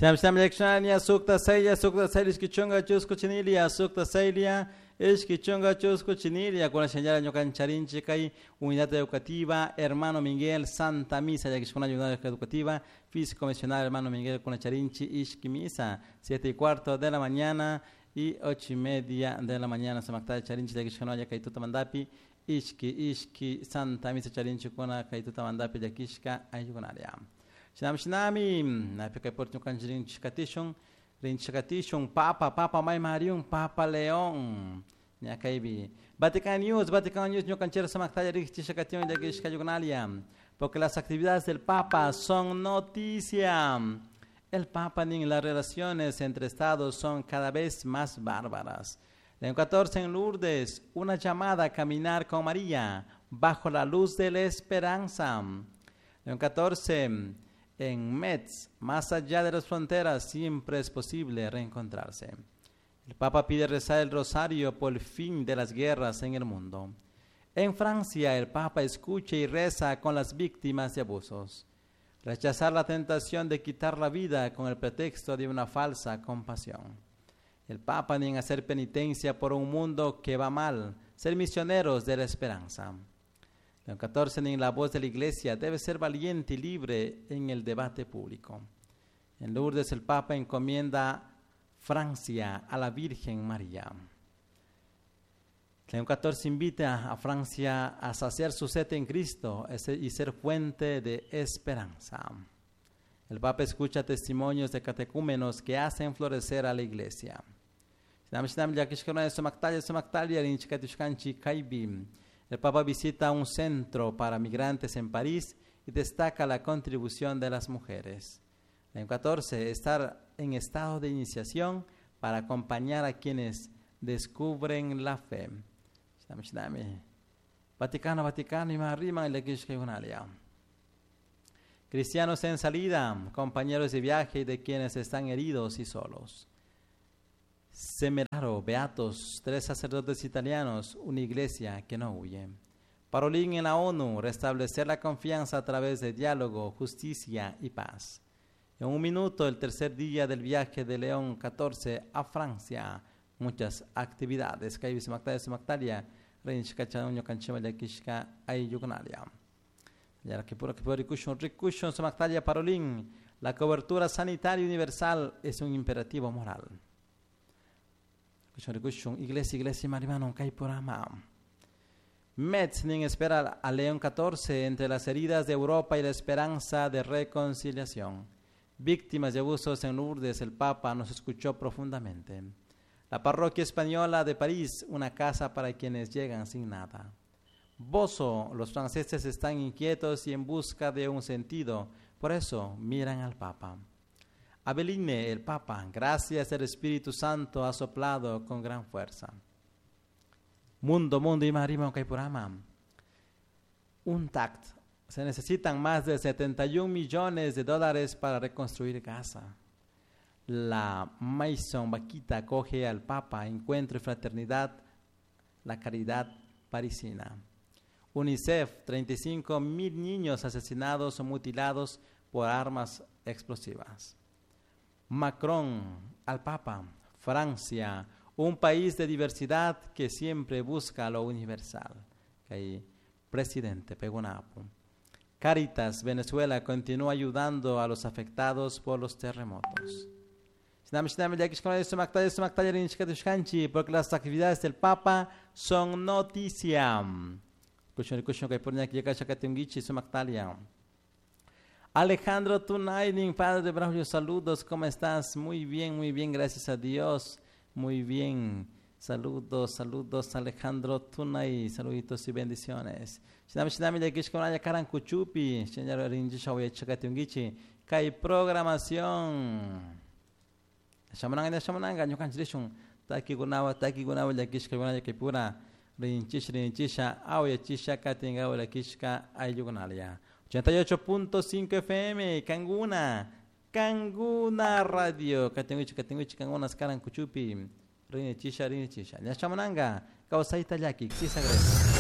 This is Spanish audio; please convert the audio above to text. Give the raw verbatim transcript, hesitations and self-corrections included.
Sham sham yakshania sukta seya sukta selis kichunga chusco chinilia sukta selia es kichunga chusco chinilia con la señal ñocan charinche kai unidad educativa hermano Miguel Santa Misa ya que es una unidad educativa físico misional hermano Miguel con la charinche ishki misa siete y cuarto de la mañana y ocho y media de la mañana se macta charinche ya que es una ya kaituta mandapi ishki ishki Santa Misa charinche con la kaituta mandapi ya kishka ayugonaria. Shinam shinami, na pika porto kanjirin chikatishon, rin chikatishon, Papa, Papa Mai Marium, Papa León, nya kaibi. Vatican News, Vatican News, no canchero samakta rik chikation de gish kayugonalia, porque las actividades del Papa son noticia. El Papa ni las relaciones entre estados son cada vez más bárbaras. León catorce en Lourdes, una llamada a caminar con María, bajo la luz de la esperanza. León catorce en Metz, más allá de las fronteras, siempre es posible reencontrarse. El Papa pide rezar el rosario por el fin de las guerras en el mundo. En Francia, el Papa escucha y reza con las víctimas de abusos. Rechazar la tentación de quitar la vida con el pretexto de una falsa compasión. El Papa ni en hacer penitencia por un mundo que va mal, ser misioneros de la esperanza. León catorce en la voz de la Iglesia debe ser valiente y libre en el debate público. En Lourdes el Papa encomienda Francia a la Virgen María. León catorce invita a Francia a saciar su sed en Cristo y ser fuente de esperanza. El Papa escucha testimonios de catecúmenos que hacen florecer a la Iglesia. El Papa visita un centro para migrantes en París y destaca la contribución de las mujeres. En catorce, estar en estado de iniciación para acompañar a quienes descubren la fe. Vaticano, Vaticano y más arriba en la Iglesia. Cristianos en salida, compañeros de viaje y de quienes están heridos y solos. Semeraro, Beatos, tres sacerdotes italianos, una iglesia que no huye. Parolín en la ONU, restablecer la confianza a través de diálogo, justicia y paz. En un minuto, el tercer día del viaje de León catorce a Francia, muchas actividades. Parolín, la cobertura sanitaria universal es un imperativo moral. Iglesia, iglesia, marimano, Kaipurama. Metzning espera a León catorce entre las heridas de Europa y la esperanza de reconciliación. Víctimas de abusos en Lourdes, el Papa nos escuchó profundamente. La parroquia española de París, una casa para quienes llegan sin nada. Bozo, los franceses están inquietos y en busca de un sentido, por eso miran al Papa. Abeline, el Papa, gracias al Espíritu Santo ha soplado con gran fuerza. Mundo, mundo y marima, Kaipurama. Un tact. Se necesitan más de setenta y un millones de dólares para reconstruir Gaza. La Maison Vaquita acoge al Papa, Encuentro y Fraternidad, la caridad parisina. UNICEF, treinta y cinco mil niños asesinados o mutilados por armas explosivas. Macron al Papa, Francia, un país de diversidad que siempre busca lo universal. Presidente Pegonapo. Caritas, Venezuela, continúa ayudando a los afectados por los terremotos. Porque las actividades del Papa son noticia. Alejandro Tunainin, padre de Braulio, saludos, ¿cómo estás? Muy bien, muy bien, gracias a Dios, muy bien, saludos, saludos Alejandro Tunay, saluditos y bendiciones. Hay programación. Shamananga, shamananga, yo cancelation, taki gunawa, taki gunawa, la kishka, gunawa, que pura, rinchish, rinchisha, auya, chisha, katinga, la kishka, ayugunalia. ochenta y ocho punto cinco F M, Canguna, Canguna Radio, Katinguchi, Katinguchi, Canguna, Skaran, Kuchupi, Rini Chisha, Rini Chisha. Ya Shamananga, Kausaita Yaki, Kisagres.